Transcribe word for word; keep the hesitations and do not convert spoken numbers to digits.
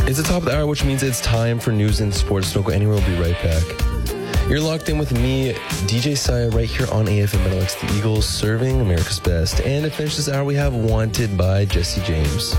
It's the top of the hour, which means it's time for news and sports. Don't go anywhere. We'll be right back. You're locked in with me, D J Saya, right here on A F M Benelux, the Eagles, serving America's best. And to finish this hour, we have Wanted by Jesse James.